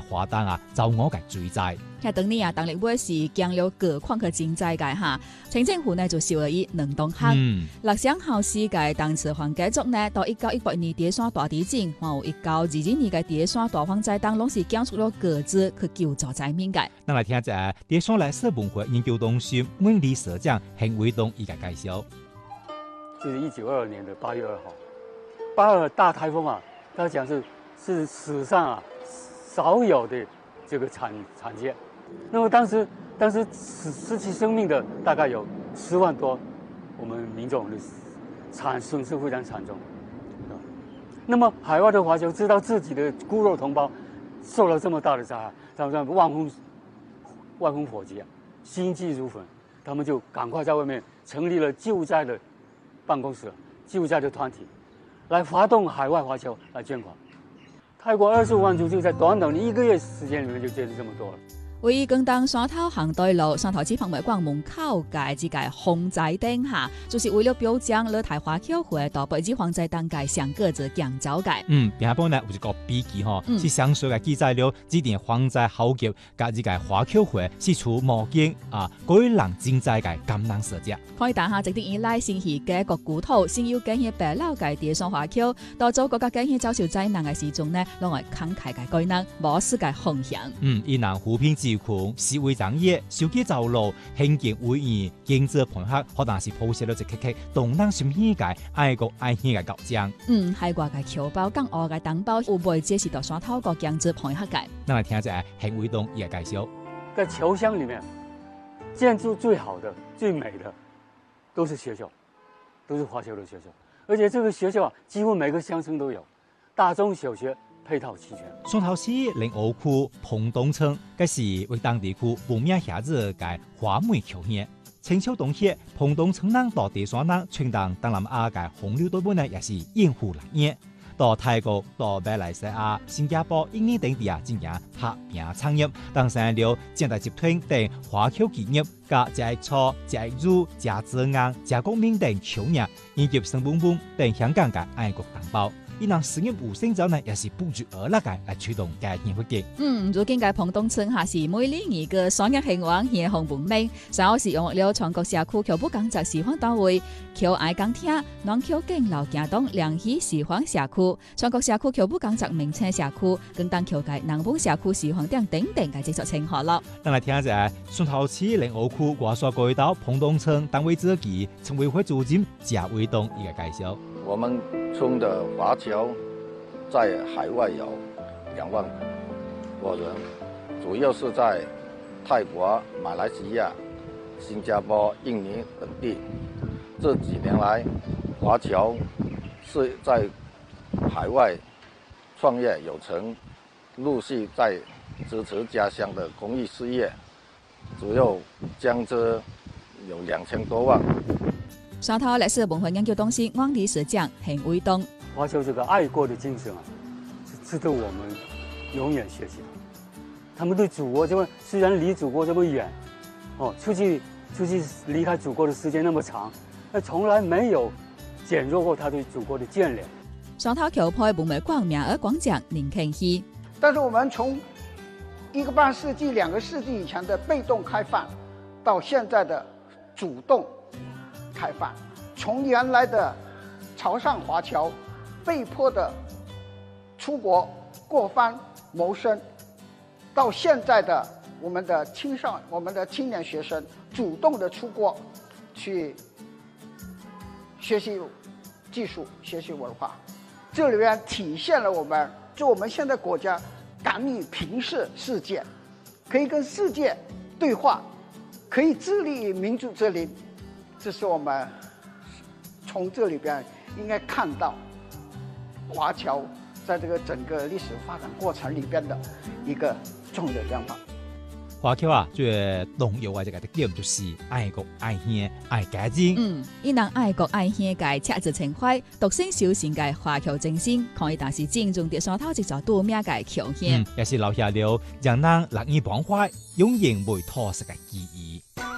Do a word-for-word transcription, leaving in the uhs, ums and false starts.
花旦啊，遭我嘅追債。 喺當年啊，當日尾是經了各礦嘅經濟嘅嚇，清政府呢就少了伊兩棟坑。六鄉校史嘅當時皇家族呢，到一九一八年第三大地震，還有一九二二年嘅第三大風災當，攏是講出了各自去救助災民嘅。 咱來聽一下第三歷史文化研究中心文理社長邢偉東伊個介紹。 就是一九二二年的八月二號，八二大颱風啊，他講是是史上啊少有的這個慘慘劫。那麼當時當時失失去生命的大概有十萬多，我們民眾的慘損失非常慘重。那麼海外的華僑知道自己的孤弱同胞受了這麼大的災害，他們望風望風火急啊，心急如焚，他們就趕快在外面成立了救災的辦公室、救災的團體，來發動海外華僑來捐款。泰國二十五萬株就在短短的一個月時間裡面就捐了這麼多了。 位於廣東山頭行對路山頭市博物館門口嘅這個紅仔燈下，就是為了表彰樂台華僑會到北京皇在當屆上個子講走嘅。 嗯，另一方呢有一個筆記吼，嗯、是詳細嘅記載了指定皇在好級加這個華僑會是處無經啊，各位人經濟嘅感恩社者。 可以打下直定以來先去嘅個古土，先要經驗白老嘅地上華僑，到做國家經驗遭受災難嘅時鐘呢，攞來慷慨嘅舉能，無私嘅奉獻。 嗯，以能扶貧濟窮，施為長業，修建道路，興建偉業，建設培學，可能是譜寫了一刻刻動人心喜嘅愛國愛鄉嘅高獎。 嗯，海外嘅僑胞、港澳嘅同胞，有袂只是到山頭個建設培學嘅。 咱來聽一下邢偉東伊嘅介紹。 在僑鄉裡面，建築最好的、最美的，都是學校，都是華僑的學校，而且這個學校啊，幾乎每個鄉村都有，大中小學配套齊全。 山頭市臨湖區蓬東村，該是為當地區聞名遐子嘅花梅橋縣。清朝冬歇，蓬東村人到地山人傳當東南亞嘅紅柳島本呢，也是應付難嘢。到泰國、到馬來西亞、新加坡、印尼等地啊，進行合併創業，當上了建大集團等華僑企業，加加錯、加入、加資硬、加國民等僑業，以及成本本等香港嘅愛國同胞。伊能事業有成之後呢，也是布局而立嘅來驅動嘅業發展。 嗯，如今嘅蓬東村下是每年一個雙日興旺熱紅文明，稍後是用了全國社區僑不講習示範單位，僑愛講聽，南僑敬老行動良喜示範社區，全國社區僑不講習名稱社區，更當僑界南部社區示範等等等嘅技術稱號咯。 咱來聽一下山頭市臨湖區外山街道蓬東村單位主席陳委會主任賈偉東一個介紹。 我們村的華僑在海外有兩萬多人，主要是在泰國、馬來西亞、新加坡、印尼等地。這幾年來，華僑是在海外創業有成，陸續在支持家鄉的公益事業，主要將之有兩千多萬。 山頭歷史文化研究中心文理社長邢偉東。 華僑這個愛國的精神啊，是值得我們永遠學習。他們對祖國，這麼雖然離祖國這麼遠，哦，出去出去離開祖國的時間那麼長，但從來沒有減弱過他對祖國的眷戀。 山頭僑配文物館名額廣獎林慶熙。 但是我們從一個半世紀、兩個世紀以前的被動開放，到現在的主動開放，從原來的潮汕華僑被迫的出國過番謀生，到現在的我們的青少、我們的青年學生主動的出國去學習技術、學習文化，這裏面體現了我們就我們現在國家敢於平視世界，可以跟世界對話，可以致力於民主之林。這是我們從這裏邊應該看到華僑在這個整個歷史發展過程裏邊的一個重要的地方。 華僑啊，最重要嘅一個特點就是愛國愛鄉愛家庭。 嗯，伊能愛國愛鄉嘅赤子情懷，獨身修行嘅華僑精神，可以但是正宗啲山頭一座多名嘅僑鄉， 嗯，也是留下了讓人難以忘懷、永遠未脫失嘅記憶。